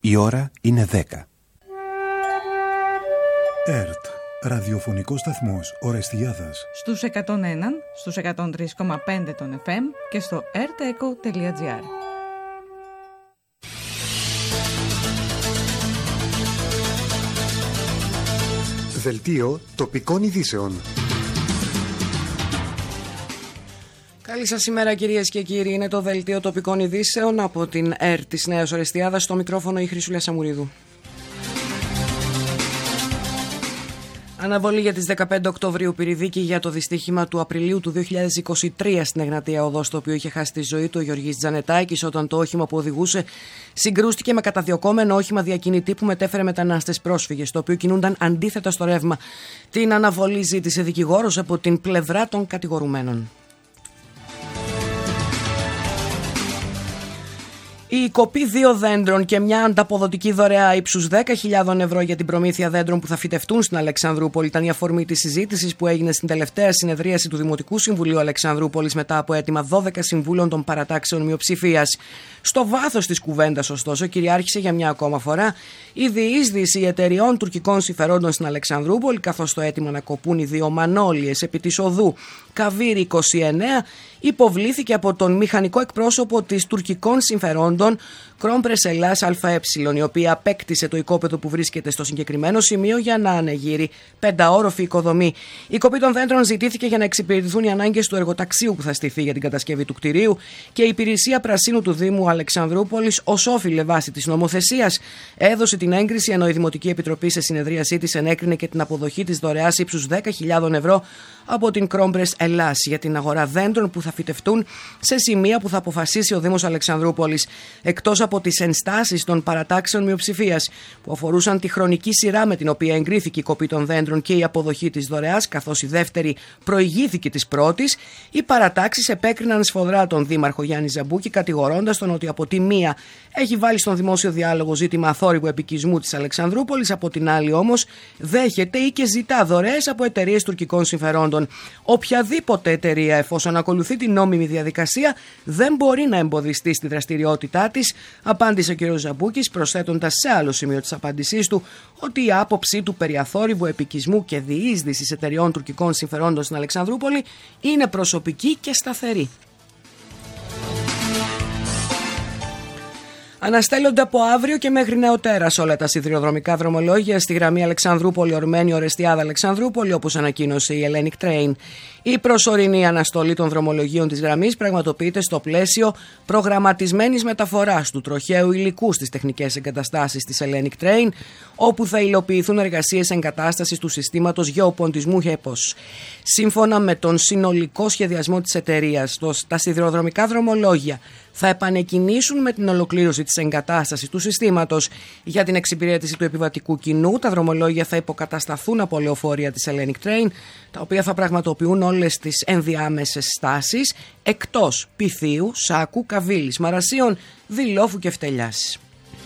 Η ώρα είναι 10. ΕΡΤ, ραδιοφωνικός σταθμός Ορεστιάδας. Στους 101, στους 103,5 των FM και στο rteco.gr. Δελτίο τοπικών ειδήσεων. Καλή σας ημέρα κυρίες και κύριοι, είναι το Δελτίο τοπικών ειδήσεων από την ΕΡΤ της Νέας Ορεστιάδας, στο μικρόφωνο η Χρυσούλα Σαμουρίδου. Αναβολή για τις 15 Οκτωβρίου πυρηδίκη για το δυστύχημα του Απριλίου του 2023 στην Εγνατία Οδό, στο οποίο είχε χάσει τη ζωή του ο Γιώργης Τζανετάκης όταν το όχημα που οδηγούσε συγκρούστηκε με καταδιωκόμενο όχημα διακινητή που μετέφερε μετανάστες πρόσφυγες, το οποίο κινούνταν αντίθετα στο ρεύμα. Την αναβολή ζήτησε δικηγόρος από την πλευρά των κατηγορουμένων. Η κοπή 2 δέντρων και μια ανταποδοτική δωρεά ύψους 10.000 ευρώ για την προμήθεια δέντρων που θα φυτευτούν στην Αλεξανδρούπολη ήταν η αφορμή της συζήτησης που έγινε στην τελευταία συνεδρίαση του Δημοτικού Συμβουλίου Αλεξανδρούπολης μετά από αίτημα 12 συμβούλων των παρατάξεων μειοψηφίας. Στο βάθος της κουβέντας, ωστόσο, κυριάρχησε για μια ακόμα φορά η διείσδυση εταιριών τουρκικών συμφερόντων στην Αλεξανδρούπολη, καθώς το αίτημα να κοπούν οι δύο μανόλιες επί της οδού Καβίρη 29 υποβλήθηκε από τον μηχανικό εκπρόσωπο της τουρκικών συμφερόντων Κρόμπρες Ελλάς ΑΕ, η οποία απέκτησε το οικόπεδο που βρίσκεται στο συγκεκριμένο σημείο για να ανεγείρει πενταόροφη οικοδομή. Η κοπή των δέντρων ζητήθηκε για να εξυπηρετηθούν οι ανάγκες του εργοταξίου που θα στηθεί για την κατασκευή του κτηρίου και η Υπηρεσία Πρασίνου του Δήμου Αλεξανδρούπολης, ως όφιλε βάση της νομοθεσίας, έδωσε την έγκριση, ενώ η Δημοτική Επιτροπή σε συνεδρίασή της ενέκρινε και την αποδοχή της δωρεάς ύψους 10.000 ευρώ από την Κρόμπρες Ελλάς για την αγορά δέντρων που θα φυτευτούν σε σημεία που θα αποφασίσει ο Δήμος Αλεξανδρούπολης. Εκτός από τις ενστάσεις των παρατάξεων μειοψηφίας που αφορούσαν τη χρονική σειρά με την οποία εγκρίθηκε η κοπή των δέντρων και η αποδοχή της δωρεάς, καθώς η δεύτερη προηγήθηκε της πρώτης, οι παρατάξεις επέκριναν σφοδρά τον Δήμαρχο Γιάννη Ζαμπούκη, κατηγορώντας τον ότι από τη μία έχει βάλει στον δημόσιο διάλογο ζήτημα αθόρυβου επικισμού της Αλεξανδρούπολης, από την άλλη όμως δέχεται ή και ζητά δωρεές από εταιρείες τουρκικών συμφερόντων. Οποιαδήποτε εταιρεία, εφόσον ακολουθεί την νόμιμη διαδικασία, δεν μπορεί να εμποδιστεί στη δραστηριότητά της, απάντησε ο κ. Ζαμπούκης, προσθέτοντας σε άλλο σημείο της απάντησής του ότι η άποψή του περί αθόρυβου επικισμού και διείσδυσης εταιρεών τουρκικών συμφερόντων στην Αλεξανδρούπολη είναι προσωπική και σταθερή. Αναστέλλονται από αύριο και μέχρι νεοτέρας όλα τα σιδηροδρομικά δρομολόγια στη γραμμή Αλεξανδρούπολη-Ορμένη Ορεστιάδα-Αλεξανδρούπολη, όπως ανακοίνωσε η Hellenic Train. Η προσωρινή αναστολή των δρομολογίων της γραμμής πραγματοποιείται στο πλαίσιο προγραμματισμένης μεταφοράς του τροχαίου υλικού στις τεχνικές εγκαταστάσεις της Hellenic Train, όπου θα υλοποιηθούν εργασίες εγκατάστασης του συστήματος γεωποντισμού HEPOS. Σύμφωνα με τον συνολικό σχεδιασμό της εταιρείας, τα σιδηροδρομικά δρομολόγια θα επανεκκινήσουν με την ολοκλήρωση της εγκατάστασης του συστήματος. Για την εξυπηρέτηση του επιβατικού κοινού, τα δρομολόγια θα υποκατασταθούν από λεωφορεία της Hellenic Train, τα οποία θα πραγματοποιούν όλες τις ενδιάμεσες στάσεις εκτός Πυθίου, Σάκου, Καβίλης, Μαρασίων, Δηλόφου και Φτελιάς.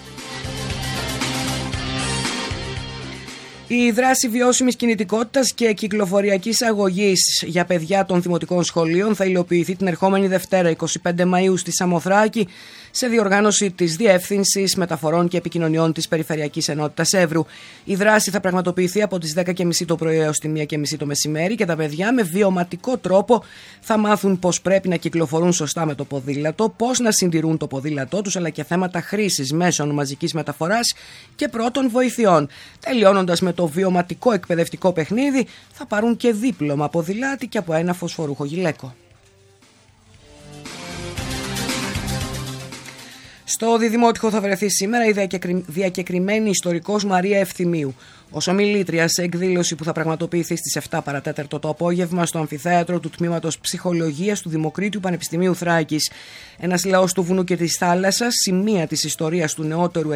Η δράση βιώσιμης κινητικότητας και κυκλοφοριακής αγωγής για παιδιά των δημοτικών σχολείων θα υλοποιηθεί την ερχόμενη Δευτέρα 25 Μαΐου στη Σαμοθράκη, σε διοργάνωση της Διεύθυνσης Μεταφορών και Επικοινωνιών της Περιφερειακής Ενότητας Εύρου. Η δράση θα πραγματοποιηθεί από τις 10.30 το πρωί έως τη 1.30 το μεσημέρι και τα παιδιά με βιωματικό τρόπο θα μάθουν πώς πρέπει να κυκλοφορούν σωστά με το ποδήλατο, πώς να συντηρούν το ποδήλατό τους, αλλά και θέματα χρήσης μέσων μαζικής μεταφοράς και πρώτων βοηθειών. Τελειώνοντας με το βιωματικό εκπαιδευτικό παιχνίδι, θα πάρουν και δίπλωμα ποδηλάτη και από ένα φωσφορούχο γυλαίκο. Στο Διδημότυχο θα βρεθεί σήμερα η διακεκριμένη ιστορικός Μαρία Ευθυμίου ως ομιλήτρια σε εκδήλωση που θα πραγματοποιηθεί στις 7 παρατέταρτο το απόγευμα στο αμφιθέατρο του Τμήματος Ψυχολογίας του Δημοκρίτιου Πανεπιστημίου Θράκης. Ένας λαός του βουνού και της θάλασσας, σημεία της ιστορίας του νεότερου